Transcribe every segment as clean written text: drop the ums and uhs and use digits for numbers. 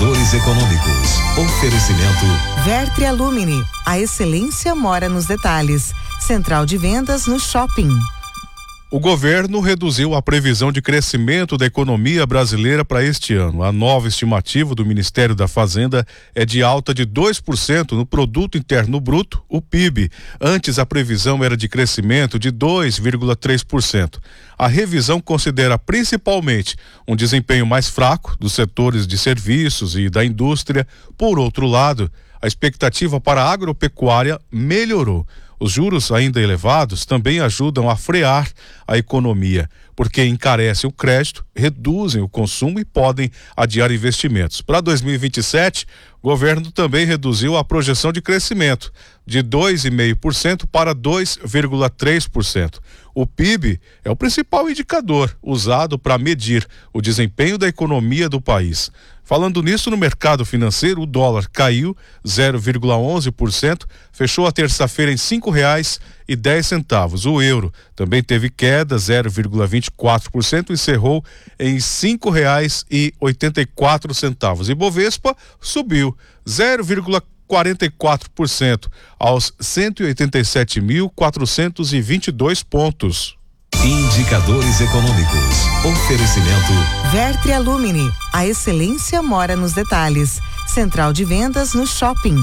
Indicadores econômicos. Oferecimento Vertre Alumini. A excelência mora nos detalhes. Central de vendas no shopping. O governo reduziu a previsão de crescimento da economia brasileira para este ano. A nova estimativa do Ministério da Fazenda é de alta de 2% no Produto Interno Bruto, o PIB. Antes, a previsão era de crescimento de 2,3%. A revisão considera principalmente um desempenho mais fraco dos setores de serviços e da indústria. Por outro lado, a expectativa para a agropecuária melhorou. Os juros ainda elevados também ajudam a frear a economia, porque encarecem o crédito, reduzem o consumo e podem adiar investimentos. Para 2027, o governo também reduziu a projeção de crescimento de 2,5% para 2,3%. O PIB é o principal indicador usado para medir o desempenho da economia do país. Falando nisso, no mercado financeiro, o dólar caiu 0,11%, fechou a terça-feira em R$ 5,10. O euro também teve queda 0,24%, encerrou em R$ 5,84. E Bovespa subiu 0,44% aos 187.422 pontos. Indicadores econômicos. Oferecimento Vertre Alumini. A excelência mora nos detalhes. Central de vendas no shopping.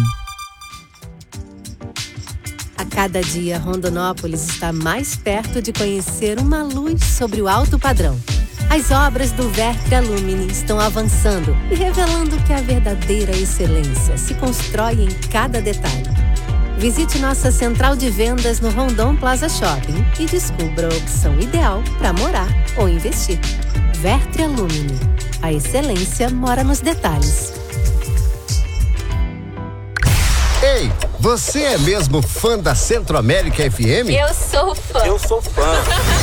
A cada dia, Rondonópolis está mais perto de conhecer uma luz sobre o alto padrão. As obras do Vertre Alumini estão avançando e revelando que a verdadeira excelência se constrói em cada detalhe. Visite nossa central de vendas no Rondon Plaza Shopping e descubra a opção ideal para morar ou investir. Vertre Alumini. A excelência mora nos detalhes. Ei, você é mesmo fã da Centro-América FM? Eu sou fã. Eu sou fã.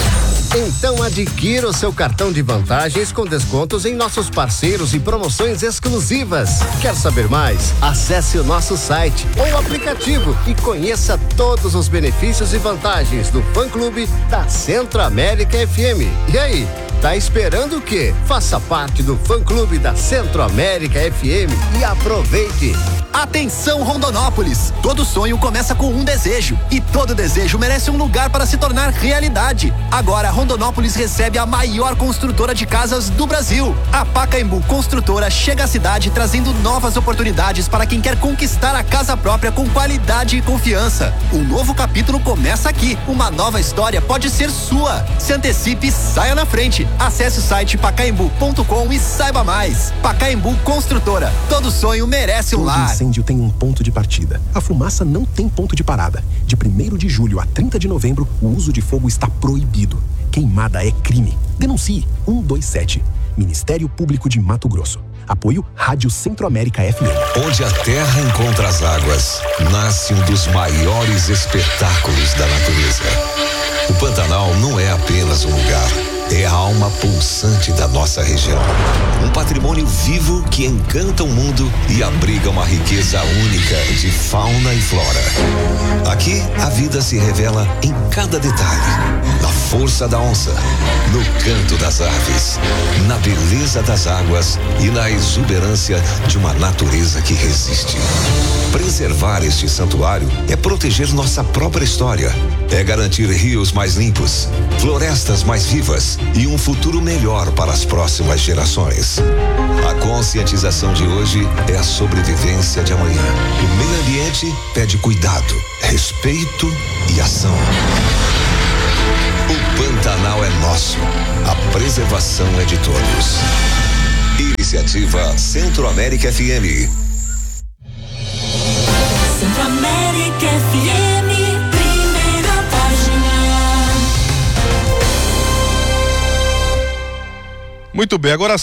Então adquira o seu cartão de vantagens com descontos em nossos parceiros e promoções exclusivas. Quer saber mais? Acesse o nosso site ou aplicativo e conheça todos os benefícios e vantagens do fã-clube da Centro-América FM. E aí, tá esperando o quê? Faça parte do fã-clube da Centro-América FM e aproveite! Atenção, Rondonópolis! Todo sonho começa com um desejo e todo desejo merece um lugar para se tornar realidade. Agora, Rondonópolis recebe a maior construtora de casas do Brasil. A Pacaembu Construtora chega à cidade trazendo novas oportunidades para quem quer conquistar a casa própria com qualidade e confiança. Um novo capítulo começa aqui. Uma nova história pode ser sua. Se antecipe e saia na frente. Acesse o site pacaembu.com e saiba mais. Pacaembu Construtora. Todo sonho merece um lar. Todo incêndio tem um ponto de partida. A fumaça não tem ponto de parada. De 1º de julho a 30 de novembro, o uso de fogo está proibido. Queimada é crime. Denuncie 127. Ministério Público de Mato Grosso. Apoio Rádio Centro-América FM. Onde a terra encontra as águas, nasce um dos maiores espetáculos da natureza. O Pantanal não é apenas um lugar, é a alma pulsante da nossa região. Um patrimônio vivo que encanta o mundo e abriga uma riqueza única de fauna e flora. Aqui, a vida se revela em cada detalhe. Na força da onça, no canto das aves, na beleza das águas e na exuberância de uma natureza que resiste. Preservar este santuário é proteger nossa própria história, é garantir rios mais limpos, florestas mais vivas e um futuro melhor para as próximas gerações. A conscientização de hoje é a sobrevivência de amanhã. O meio ambiente pede cuidado, respeito e ação. O Pantanal é nosso. A preservação é de todos. Iniciativa Centro-América FM. Centro-América FM, primeira página. Muito bem, agora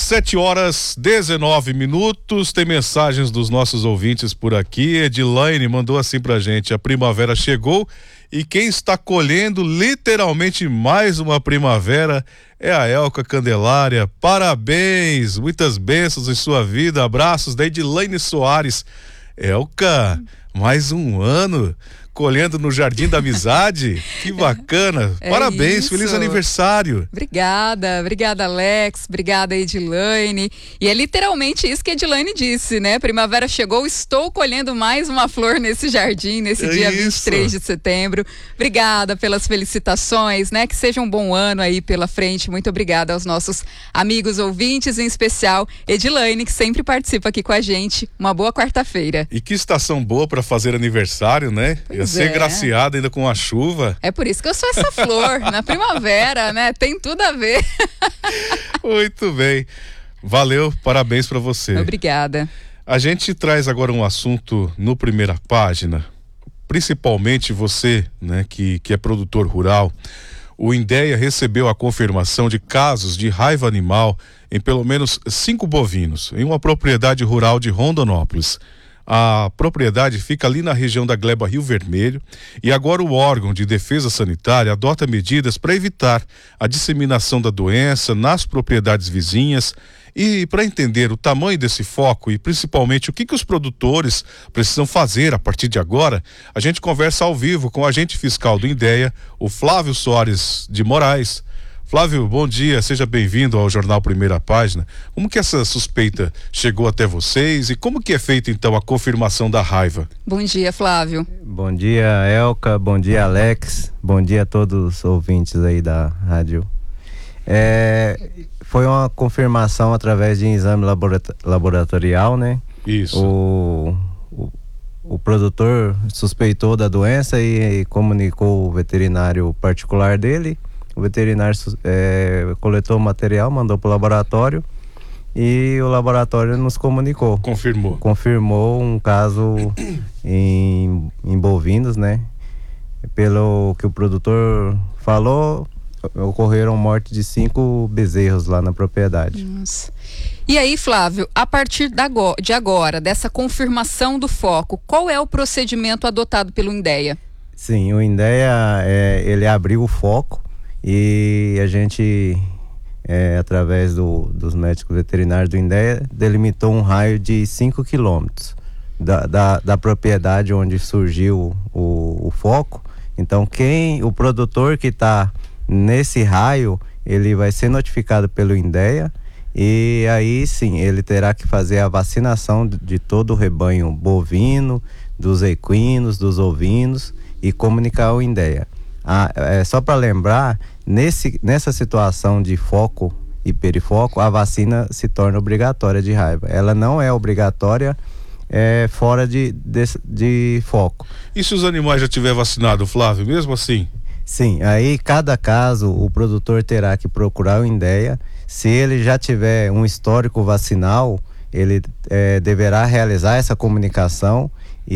7h19. Tem mensagens dos nossos ouvintes por aqui. Edilaine mandou assim pra gente: a primavera chegou e quem está colhendo literalmente mais uma primavera é a Elka Candelária. Parabéns, muitas bênçãos em sua vida. Abraços da Edilaine Soares. Elka, mais um ano colhendo no Jardim da Amizade. Que bacana. Parabéns, feliz aniversário. Obrigada, Alex. Obrigada, Edilane. E é literalmente isso que a Edilane disse, né? Primavera chegou, estou colhendo mais uma flor nesse jardim, nesse dia 23 de setembro. Obrigada pelas felicitações, né? Que seja um bom ano aí pela frente. Muito obrigada aos nossos amigos ouvintes, em especial Edilane, que sempre participa aqui com a gente. Uma boa quarta-feira. E que estação boa para fazer aniversário, né? Ia ser graciada ainda com a chuva. É por isso que eu sou essa flor, na primavera, né? Tem tudo a ver. Muito bem. Valeu, parabéns para você. Obrigada. A gente traz agora um assunto no Primeira Página, principalmente você, né, que é produtor rural. O INDEA recebeu a confirmação de casos de raiva animal em pelo menos 5 bovinos, em uma propriedade rural de Rondonópolis. A propriedade fica ali na região da Gleba Rio Vermelho e agora o órgão de defesa sanitária adota medidas para evitar a disseminação da doença nas propriedades vizinhas. E para entender o tamanho desse foco e principalmente o que os produtores precisam fazer a partir de agora, a gente conversa ao vivo com o agente fiscal do INDEA, o Flávio Soares de Moraes. Flávio, bom dia, seja bem-vindo ao Jornal Primeira Página. Como que essa suspeita chegou até vocês e como que é feita então a confirmação da raiva? Bom dia, Flávio. Bom dia, Elka, bom dia, Alex, bom dia a todos os ouvintes aí da rádio. Foi uma confirmação através de exame laboratorial, né? Isso. O produtor suspeitou da doença e comunicou o veterinário particular dele. O veterinário coletou o material, mandou para o laboratório e o laboratório nos comunicou. Confirmou um caso em bovinos, né? Pelo que o produtor falou, ocorreram morte de 5 bezerros lá na propriedade. Nossa. E aí, Flávio, a partir de agora, dessa confirmação do foco, qual é o procedimento adotado pelo INDEA? Sim, o INDEA, ele abriu o foco e a gente, através dos médicos veterinários do INDEA, delimitou um raio de 5 quilômetros da propriedade onde surgiu o foco. Então, o produtor que está nesse raio, ele vai ser notificado pelo INDEA e aí sim, ele terá que fazer a vacinação de todo o rebanho bovino, dos equinos, dos ovinos e comunicar ao INDEA. Só para lembrar, nessa situação de foco e perifoco, a vacina se torna obrigatória de raiva. Ela não é obrigatória fora de foco. E se os animais já tiver vacinado, Flávio, mesmo assim? Sim, aí cada caso o produtor terá que procurar o INDEA. Se ele já tiver um histórico vacinal, ele deverá realizar essa comunicação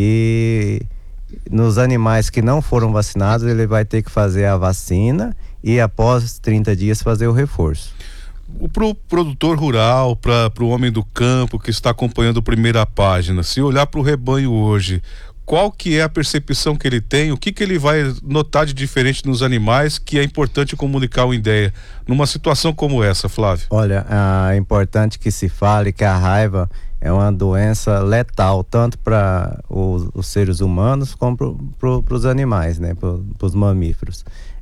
e nos animais que não foram vacinados ele vai ter que fazer a vacina e após 30 dias fazer o reforço. Para o produtor rural, para o homem do campo que está acompanhando a Primeira Página, se olhar para o rebanho hoje, qual que é a percepção que ele tem, o que ele vai notar de diferente nos animais que é importante comunicar ao INDEA numa situação como essa, Flávio? Olha, é importante que se fale que a raiva é uma doença letal, tanto para os seres humanos como para os animais, né, para os mamíferos.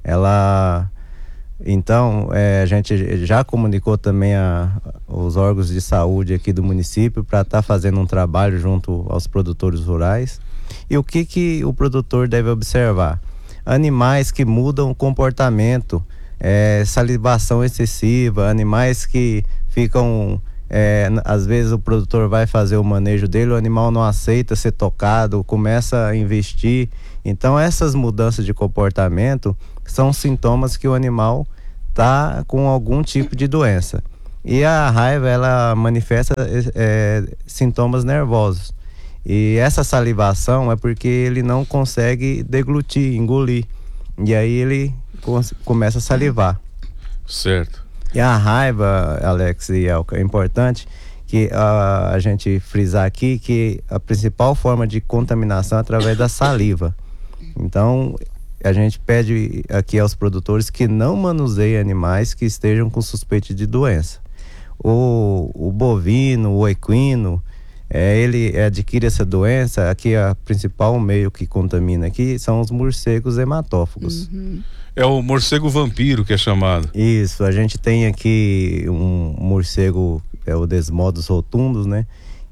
Então, a gente já comunicou também os órgãos de saúde aqui do município para estar fazendo um trabalho junto aos produtores rurais. E o que o produtor deve observar? Animais que mudam o comportamento, salivação excessiva, animais que ficam, às vezes o produtor vai fazer o manejo dele, o animal não aceita ser tocado, começa a investir. Então essas mudanças de comportamento são sintomas que o animal está com algum tipo de doença. E a raiva, ela manifesta sintomas nervosos. E essa salivação é porque ele não consegue deglutir, engolir. E aí ele começa a salivar. Certo. E a raiva, Alex e Elka, é importante que a gente frisar aqui que a principal forma de contaminação é através da saliva. Então, a gente pede aqui aos produtores que não manuseiem animais que estejam com suspeita de doença. O bovino, o equino, ele adquire essa doença. Aqui a principal meio que contamina aqui são os morcegos hematófagos. É o morcego vampiro que é chamado. Isso, a gente tem aqui um morcego, é o Desmodus rotundus, né?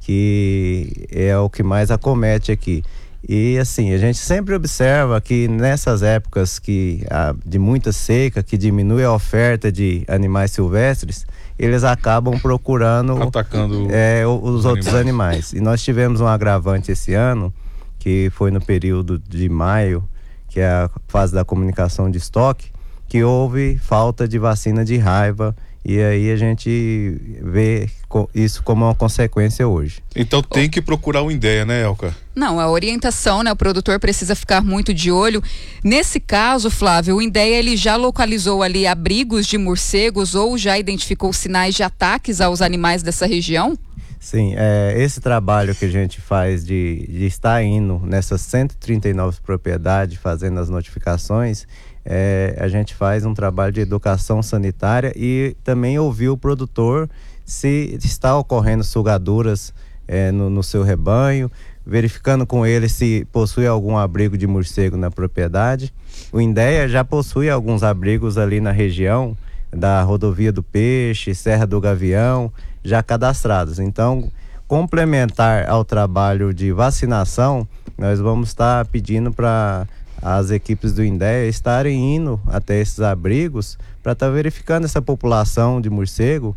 Que é o que mais acomete aqui. E assim, a gente sempre observa que nessas épocas de muita seca, que diminui a oferta de animais silvestres, eles acabam procurando atacando os outros animais. E nós tivemos um agravante esse ano, que foi no período de maio, que é a fase da comunicação de estoque, que houve falta de vacina de raiva, e aí a gente vê isso como uma consequência hoje. Então tem que procurar o INDEA, né, Elka? Não, a orientação, né? O produtor precisa ficar muito de olho. Nesse caso, Flávio, o INDEA ele já localizou ali abrigos de morcegos ou já identificou sinais de ataques aos animais dessa região? Sim, esse trabalho que a gente faz de estar indo nessas 139 propriedades, fazendo as notificações, a gente faz um trabalho de educação sanitária e também ouvir o produtor se está ocorrendo sugaduras no seu rebanho, verificando com ele se possui algum abrigo de morcego na propriedade. O INDEA já possui alguns abrigos ali na região da Rodovia do Peixe, Serra do Gavião, já cadastrados. Então, complementar ao trabalho de vacinação, nós vamos estar pedindo para as equipes do INDEA estarem indo até esses abrigos para estar verificando essa população de morcego,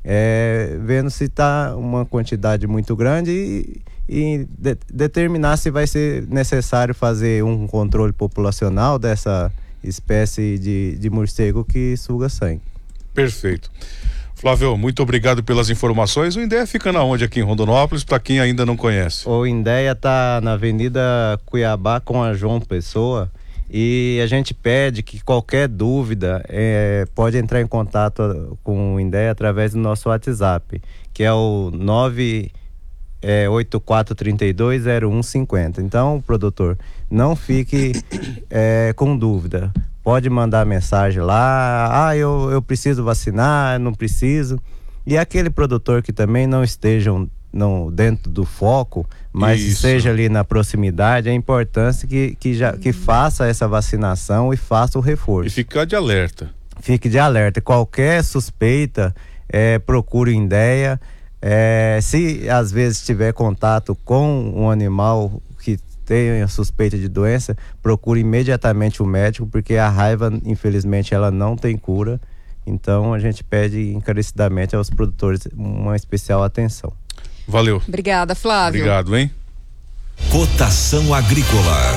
vendo se está uma quantidade muito grande e determinar se vai ser necessário fazer um controle populacional dessa espécie de morcego que suga sangue. Perfeito. Flávio, muito obrigado pelas informações. O INDEA fica na onde aqui em Rondonópolis, para quem ainda não conhece? O INDEA está na Avenida Cuiabá com a João Pessoa, e a gente pede que qualquer dúvida pode entrar em contato com o INDEA através do nosso WhatsApp, que é o 984320150. Então, produtor, não fique com dúvida. Pode mandar mensagem lá, eu preciso vacinar, não preciso. E aquele produtor que também não esteja dentro do foco, mas esteja ali na proximidade, é importante que faça essa vacinação e faça o reforço. E ficar de alerta. Fique de alerta. Qualquer suspeita, procure o INDEA. Se às vezes tiver contato com um animal que tenha suspeita de doença, procure imediatamente o médico, porque a raiva, infelizmente, ela não tem cura. Então a gente pede encarecidamente aos produtores uma especial atenção. Valeu. Obrigada, Flávio. Obrigado, hein? Cotação agrícola.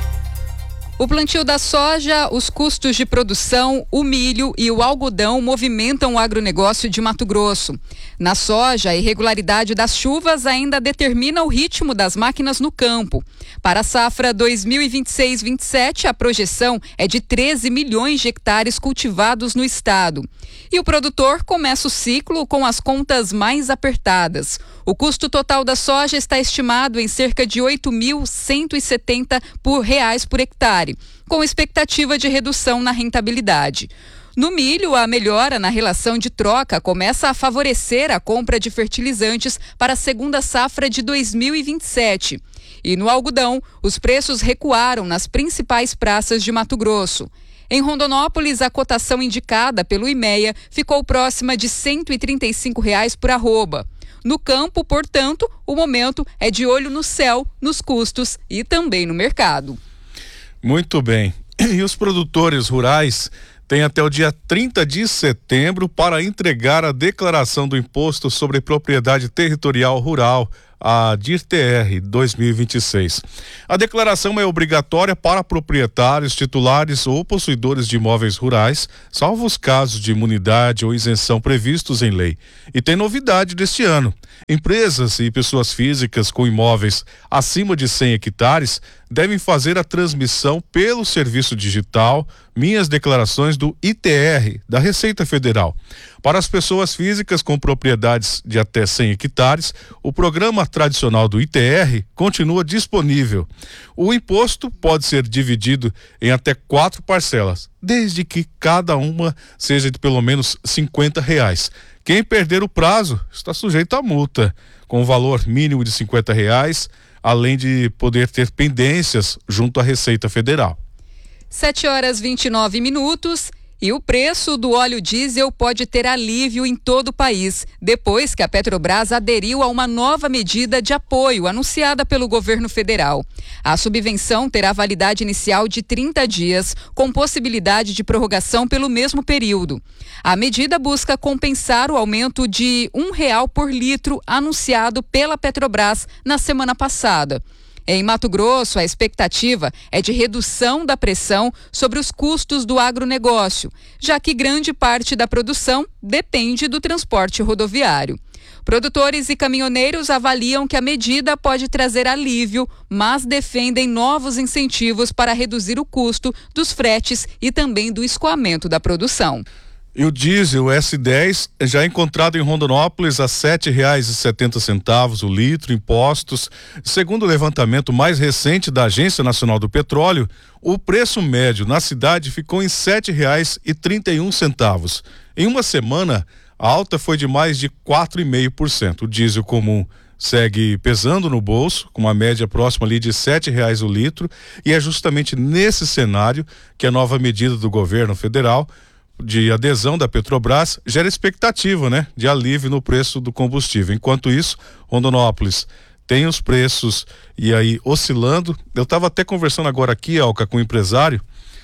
O plantio da soja, os custos de produção, o milho e o algodão movimentam o agronegócio de Mato Grosso. Na soja, a irregularidade das chuvas ainda determina o ritmo das máquinas no campo. Para a safra 2026-27, a projeção é de 13 milhões de hectares cultivados no estado. E o produtor começa o ciclo com as contas mais apertadas. O custo total da soja está estimado em cerca de R$ 8.170 por hectare, com expectativa de redução na rentabilidade. No milho, a melhora na relação de troca começa a favorecer a compra de fertilizantes para a segunda safra de 2027. E no algodão, os preços recuaram nas principais praças de Mato Grosso. Em Rondonópolis, a cotação indicada pelo IMEA ficou próxima de R$ 135 por arroba. No campo, portanto, o momento é de olho no céu, nos custos e também no mercado. Muito bem. E os produtores rurais têm até o dia 30 de setembro para entregar a declaração do Imposto sobre Propriedade Territorial Rural, a DIR-TR 2026. A declaração é obrigatória para proprietários, titulares ou possuidores de imóveis rurais, salvo os casos de imunidade ou isenção previstos em lei. E tem novidade deste ano. Empresas e pessoas físicas com imóveis acima de 100 hectares devem fazer a transmissão pelo serviço digital Minhas Declarações do ITR, da Receita Federal. Para as pessoas físicas com propriedades de até 100 hectares, o programa tradicional do ITR continua disponível. O imposto pode ser dividido em até 4 parcelas, desde que cada uma seja de pelo menos R$ 50. Quem perder o prazo está sujeito à multa. com valor mínimo de R$50, além de poder ter pendências junto à Receita Federal. 7h29 e o preço do óleo diesel pode ter alívio em todo o país, depois que a Petrobras aderiu a uma nova medida de apoio anunciada pelo governo federal. A subvenção terá validade inicial de 30 dias, com possibilidade de prorrogação pelo mesmo período. A medida busca compensar o aumento de R$1 por litro anunciado pela Petrobras na semana passada. Em Mato Grosso, a expectativa é de redução da pressão sobre os custos do agronegócio, já que grande parte da produção depende do transporte rodoviário. Produtores e caminhoneiros avaliam que a medida pode trazer alívio, mas defendem novos incentivos para reduzir o custo dos fretes e também do escoamento da produção. E o diesel S10 já encontrado em Rondonópolis a R$ 7,70 o litro, impostos. Segundo o levantamento mais recente da Agência Nacional do Petróleo, o preço médio na cidade ficou em R$ 7,31. Em uma semana, a alta foi de mais de 4,5%. O diesel comum segue pesando no bolso, com uma média próxima ali de R$ 7,00 o litro, e é justamente nesse cenário que a nova medida do governo federal de adesão da Petrobras gera expectativa, né, de alívio no preço do combustível. Enquanto isso, Rondonópolis tem os preços e aí oscilando. Eu estava até conversando agora aqui, Elka, com um empresário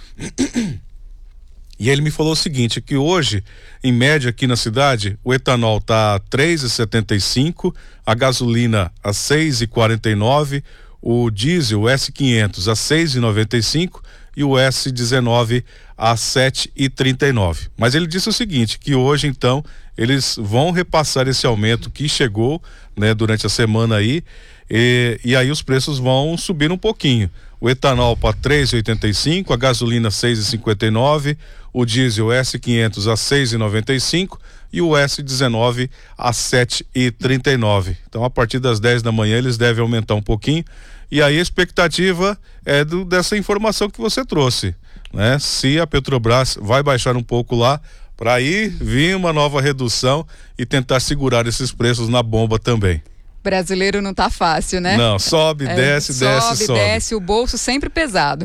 e ele me falou o seguinte, que hoje, em média aqui na cidade, o etanol tá a R$ 3,75, a gasolina a R$ 6,49, o diesel S500 a R$ 6,95 e o S19 a R$ 7,39. Mas ele disse o seguinte, que hoje então eles vão repassar esse aumento que chegou, né, durante a semana aí, e aí os preços vão subir um pouquinho. O etanol para 3,85, a gasolina 6,59, o diesel S500 a 6,95 e o S19 a 7,39. Então a partir das 10 da manhã eles devem aumentar um pouquinho. E aí a expectativa é dessa informação que você trouxe, né? Se a Petrobras vai baixar um pouco lá, para aí vir uma nova redução e tentar segurar esses preços na bomba também. Brasileiro não tá fácil, né? Não, sobe, desce, sobe, desce, o bolso sempre pesado.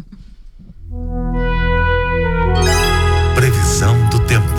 Previsão do tempo.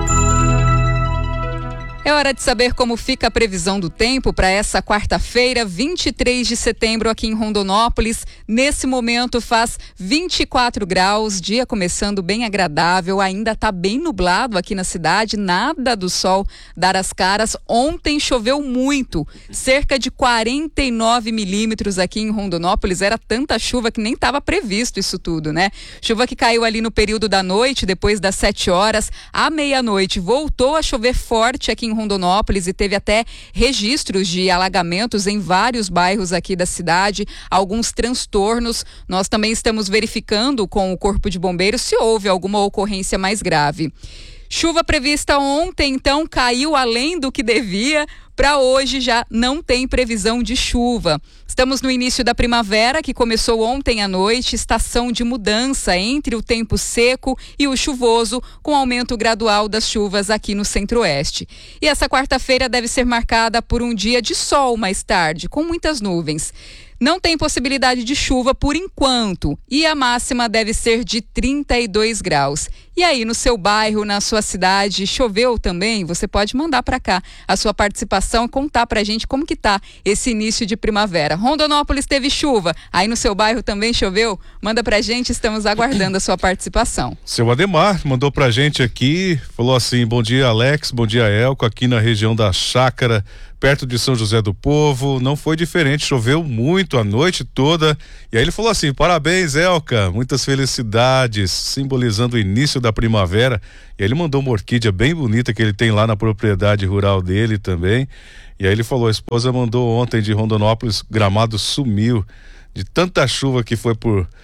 É hora de saber como fica a previsão do tempo para essa quarta-feira, 23 de setembro, aqui em Rondonópolis. Nesse momento faz 24 graus, dia começando bem agradável, ainda está bem nublado aqui na cidade, nada do sol dar as caras. Ontem choveu muito, cerca de 49 milímetros aqui em Rondonópolis, era tanta chuva que nem estava previsto isso tudo, né? Chuva que caiu ali no período da noite, depois das 7 horas, à meia-noite, voltou a chover forte aqui em Rondonópolis e teve até registros de alagamentos em vários bairros aqui da cidade, alguns transtornos. Nós também estamos verificando com o Corpo de Bombeiros se houve alguma ocorrência mais grave. Chuva prevista ontem, então, caiu além do que devia. Para hoje já não tem previsão de chuva. Estamos no início da primavera, que começou ontem à noite, estação de mudança entre o tempo seco e o chuvoso, com aumento gradual das chuvas aqui no centro-oeste. E essa quarta-feira deve ser marcada por um dia de sol mais tarde, com muitas nuvens. Não tem possibilidade de chuva por enquanto e a máxima deve ser de 32 graus. E aí, no seu bairro, na sua cidade, choveu também? Você pode mandar para cá a sua participação e contar pra gente como que tá esse início de primavera. Rondonópolis teve chuva, aí no seu bairro também choveu? Manda pra gente, estamos aguardando a sua participação. Seu Ademar mandou pra gente aqui, falou assim: bom dia Alex, bom dia Elco, aqui na região da Chácara, perto de São José do Povo, não foi diferente, choveu muito a noite toda. E aí ele falou assim: parabéns Elka, muitas felicidades, simbolizando o início da primavera. E aí ele mandou uma orquídea bem bonita que ele tem lá na propriedade rural dele também. E aí ele falou: a esposa mandou ontem de Rondonópolis, Gramado sumiu de tanta chuva que foi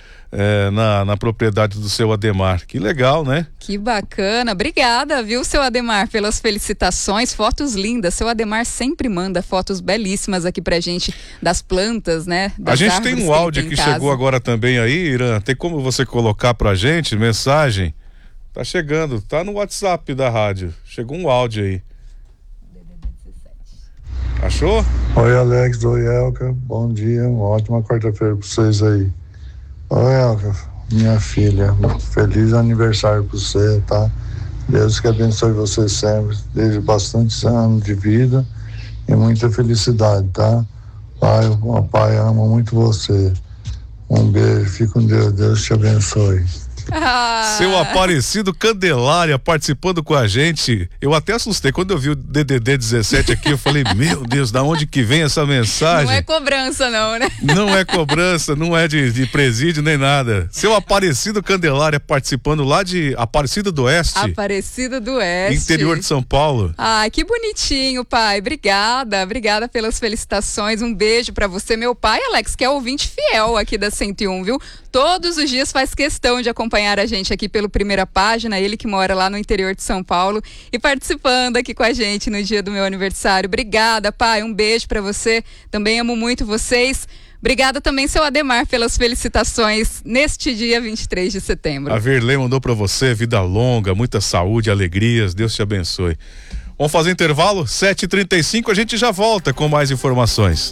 na propriedade do seu Ademar. Que legal, né? Que bacana, obrigada, viu, seu Ademar, pelas felicitações, fotos lindas. Seu Ademar sempre manda fotos belíssimas aqui pra gente das plantas, né? A gente tem um áudio que chegou agora também aí, Irã, tem como você colocar pra gente, mensagem? Tá chegando, tá no WhatsApp da rádio, chegou um áudio aí. Achou? Oi, Alex, oi, Elka, bom dia, uma ótima quarta-feira pra vocês aí. Oi, Elka, minha filha, feliz aniversário pra você, tá? Deus que abençoe você sempre, desde bastantes anos de vida e muita felicidade, tá? Pai, o papai ama muito você. Um beijo, fique com Deus, Deus te abençoe. Seu Aparecido Candelária participando com a gente. Eu até assustei quando eu vi o DDD 17 aqui. Eu falei, meu Deus, da onde que vem essa mensagem? Não é cobrança não, né? Não é cobrança, não é de presídio nem nada. Seu Aparecido Candelária participando lá de Aparecida do Oeste. Aparecida do Oeste. Interior de São Paulo. Ah, que bonitinho, pai. Obrigada pelas felicitações. Um beijo pra você. Meu pai, Alex, que é ouvinte fiel aqui da 101, viu? Todos os dias faz questão de acompanhar a gente aqui pelo Primeira Página, ele que mora lá no interior de São Paulo e participando aqui com a gente no dia do meu aniversário. Obrigada, pai, um beijo pra você, também amo muito vocês. Obrigada também, seu Ademar, pelas felicitações neste dia 23 de setembro. A Verlê mandou pra você vida longa, muita saúde, alegrias, Deus te abençoe. Vamos fazer intervalo? 7h35, a gente já volta com mais informações.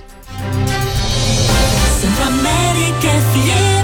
Centro-América FM.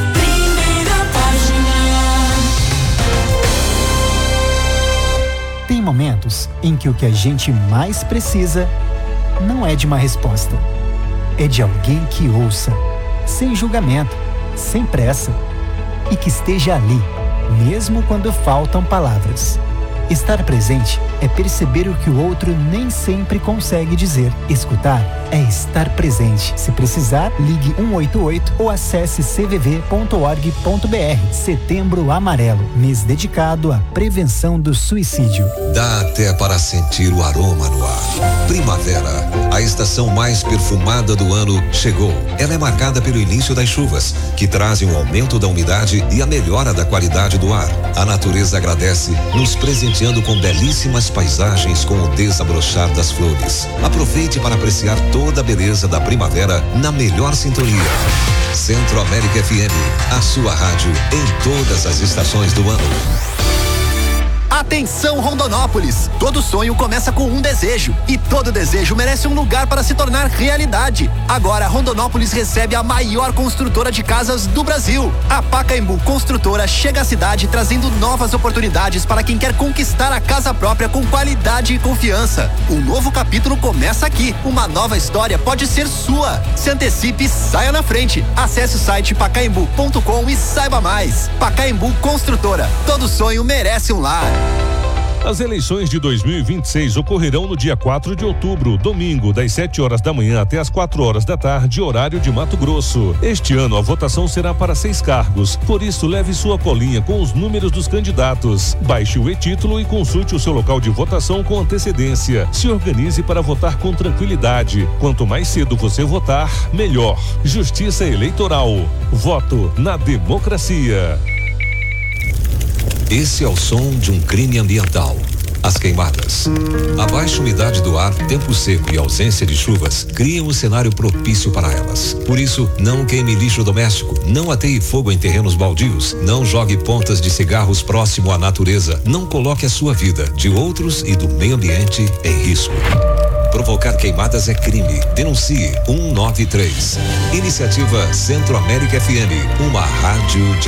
Tem momentos em que o que a gente mais precisa não é de uma resposta. É de alguém que ouça, sem julgamento, sem pressa, e que esteja ali, mesmo quando faltam palavras. Estar presente é perceber o que o outro nem sempre consegue dizer. Escutar é estar presente. Se precisar, ligue 188 ou acesse cvv.org.br. Setembro Amarelo, mês dedicado à prevenção do suicídio. Dá até para sentir o aroma no ar. Primavera, a estação mais perfumada do ano, chegou. Ela é marcada pelo início das chuvas, que trazem um aumento da umidade e a melhora da qualidade do ar. A natureza agradece, nos presenteando com belíssimas paisagens com o desabrochar das flores. Aproveite para apreciar toda a beleza da primavera na melhor sintonia. Centro-América FM, a sua rádio em todas as estações do ano. Atenção, Rondonópolis! Todo sonho começa com um desejo e todo desejo merece um lugar para se tornar realidade. Agora, Rondonópolis recebe a maior construtora de casas do Brasil. A Pacaembu Construtora chega à cidade trazendo novas oportunidades para quem quer conquistar a casa própria com qualidade e confiança. Um novo capítulo começa aqui. Uma nova história pode ser sua. Se antecipe e saia na frente. Acesse o site pacaembu.com e saiba mais. Pacaembu Construtora. Todo sonho merece um lar. As eleições de 2026 ocorrerão no dia 4 de outubro, domingo, das 7 horas da manhã até as 4 horas da tarde, horário de Mato Grosso. Este ano a votação será para 6 cargos, por isso leve sua colinha com os números dos candidatos. Baixe o e-título e consulte o seu local de votação com antecedência. Se organize para votar com tranquilidade. Quanto mais cedo você votar, melhor. Justiça Eleitoral. Voto na democracia. Esse é o som de um crime ambiental. As queimadas. A baixa umidade do ar, tempo seco e ausência de chuvas criam um cenário propício para elas. Por isso, não queime lixo doméstico, não ateie fogo em terrenos baldios, não jogue pontas de cigarros próximo à natureza, não coloque a sua vida, de outros e do meio ambiente em risco. Provocar queimadas é crime. Denuncie 193. Iniciativa Centro-América FM, uma rádio de